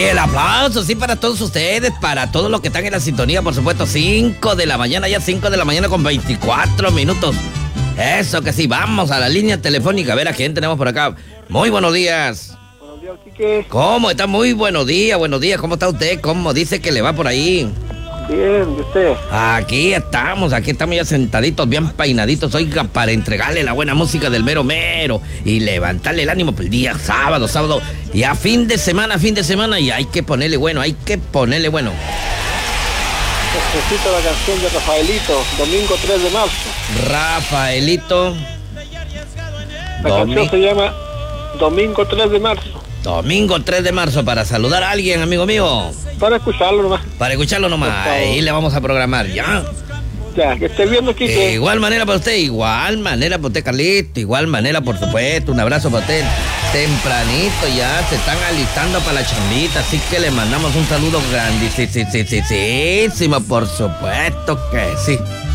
Y el aplauso, sí, para todos ustedes, para todos los que están en la sintonía, por supuesto. 5 de la mañana, ya 5 de la mañana con 24 minutos. Eso que sí, vamos a la línea telefónica a ver a quién tenemos por acá. Muy buenos días. Buenos días, Quique. ¿Cómo está? Muy buenos días, ¿cómo está usted? ¿Cómo dice que le va por ahí? Bien, ¿y usted? Aquí estamos ya sentaditos, bien peinaditos, oiga, para entregarle la buena música del mero mero y levantarle el ánimo por el día sábado, y a fin de semana, y hay que ponerle bueno. Necesito la canción de Rafaelito, domingo 3 de marzo. Rafaelito. La canción se llama Domingo 3 de marzo. Domingo 3 de marzo, para saludar a alguien, amigo mío. Para escucharlo nomás. Ahí le vamos a programar, ¿ya? Ya, que esté viendo, Quique. Igual manera para usted, Carlito, igual manera, por supuesto. Un abrazo para usted. Tempranito ya se están alistando para la chambita, así que le mandamos un saludo grandísimo, por supuesto que sí.